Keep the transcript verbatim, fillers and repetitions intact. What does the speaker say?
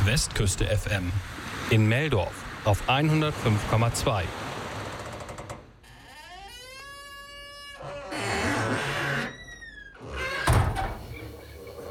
Westküste F M. In Meldorf auf hundertfünf Komma zwei.